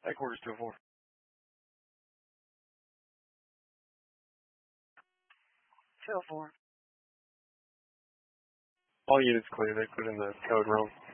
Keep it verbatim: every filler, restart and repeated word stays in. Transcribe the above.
Headquarters two oh four. two oh four. All units clear. They put in the code wrong.